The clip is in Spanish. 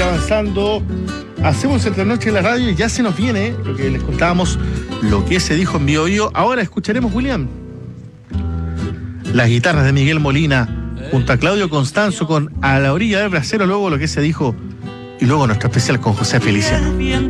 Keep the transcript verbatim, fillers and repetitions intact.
seguir avanzando. Hacemos entre noche en la radio y ya se nos viene lo que les contábamos, lo que se dijo en Bio Bio. Ahora escucharemos, William, las guitarras de Miguel Molina junto a Claudio Constanzo con A la orilla del brasero, luego lo que se dijo y luego nuestro especial con José Feliciano.